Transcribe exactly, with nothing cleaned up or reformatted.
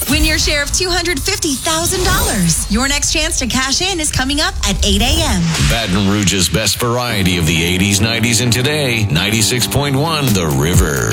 Win your share of two hundred fifty thousand dollars. Your next chance to cash in is coming up at eight a.m. Baton Rouge's best variety of the eighties, nineties, and today. ninety-six point one The River.